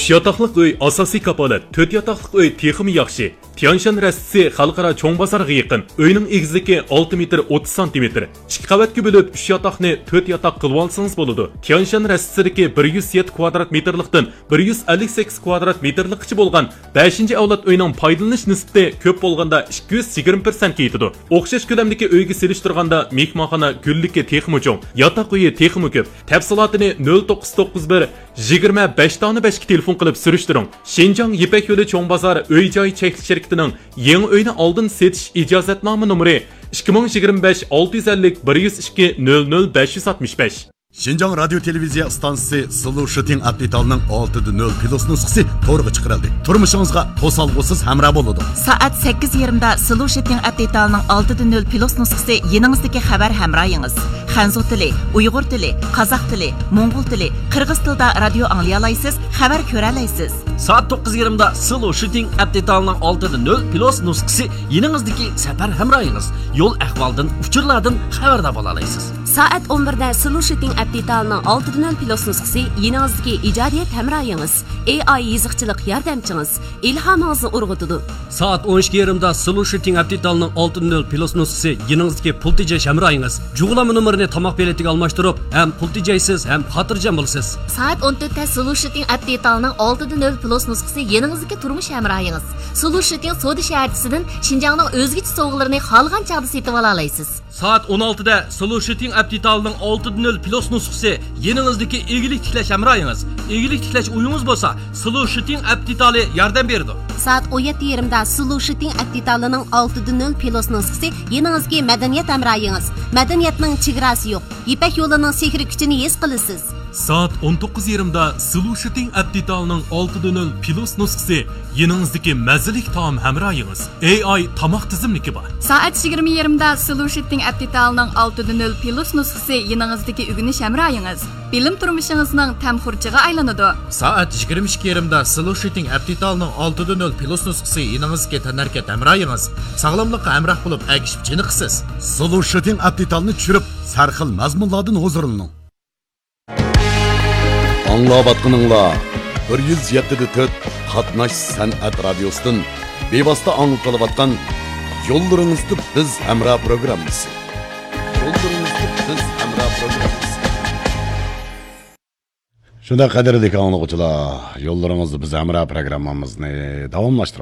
3 yotoqliq uy asosiy kapolat, 4 yotoqliq uy texmi yaxshi. Tianshan rastisi xalqaro cho'ng bozorga yaqin. Uyning egizligi 6 metr 30 cm. 2 qavatga bo'lib 3 yotoqni 4 yotoq qilib olsangiz bo'ladi. Tianshan rastisidagi 107 kvadrat metrlikdan 158 kvadrat metrlikcha bo'lgan 5-avlod uyning foydalanish nisbati ko'p bo'lganda 220% yetadi. O'xshash ko'lamdagi uyga selishtirganda mehmonxona gullikka texmi cho'ng, yotoq uyi texmi ko'p. Tafsilotini 0991 25 dona 5 telefon qilib surishtiring. Shenjang Yipak yo'li cho'ng bozor uy-joy cheklik shirkatining yangi uyni oldin setish ijozatnoma nomeri 2025 650 102 00 565. Şinjan Radyo Televiziya stansiyasi Solution Update'ning 6.0 plus nusxasi to'g'ri chiqarildi. Turmushingizga to'salg'usiz hamroh bo'ladi. Soat 8:20 da Solution Update'ning 6.0 plus nusxasi yeningizdagi xabar hamrohingiz. Xanzu tili, Uyg'ur tili, Qozoq tili, Mo'ng'ul tili, Qirg'iz tilida radio anglay olasiz, xabar ko'ra olasiz. Soat 9:20 da Solution Update'ning 6.0 plus nusxasi yeningizdagi safar hamrohingiz. Yo'l ahvoldan, uchurlardan xabardor bo'la olasiz. Soat 11 da Solution Update'ning 6.0 plus nusxasi yeningizdagi ijodiyat hamrohingiz, AI yiziqchilik yordamchingiz, ilhomingizni urg'utadi. Soat 12:20 da Solution Update'ning 6.0 plus nusxasi yeningizdagi pul tejash hamrohingiz. Jug'lama nomerini tomoq beletiga almashtirib, ham pul tejaysiz, ham xotirjam bo'lasiz. Soat 14 da Solution Update'ning 6.0 plus nusxasi yeningizdagi turmush hamrohingiz. Solution Soda shaharchisidan Shinjongning o'zgacha sovg'alarini xolgan chaqda setib ola olasiz. Soat 16 da Solution Update'ning 6.0 plus nusxasi yeningizdagi egilik tiklash hamrohingiz. Egilik tiklash uyingiz bo'lsa, Solution Update yordam beradi. Soat 17:20 da Solution Update'ning 6.0 plus nusxasi yeningizdagi madaniyat hamrohingiz. Madaniyatning chegarasi yo'q. Yipak yo'lining sehri kuchini his qilasiz. Soat 19:20 da Solution Update'ning 6.0 plus nusxasi yeningizdagi mazalik taom hamrohingiz. AI tomoq tizimligi bor. Soat 20:20 da Solution Update'ning 6.0 plus nusxasi yeningizdagi o'rganish hamrohingiz. Bilim turmushingizning tamxurchiga aylanadi. Soat 22:20 da Solution Update'ning 6.0 plus nusxasi yeningizga tanarkat hamrohingiz. Sog'lomlikqa hamroh bo'lib agishib chiniqsiz. Solution Update'ni tushirib, sarxil mazmunlardan huzurlaning. Anlavatqınыңla 107.4 Qatnaş San'at Radyosu'nun bevosita anlatılayotgan Yollarınızda Biz Hamroh programmasi. Yollarınızda Biz Hamroh programmasi. Shunda qadrli anglag'uchilar, Yollarınızda Biz Hamroh programmamizni davomlashtiramiz.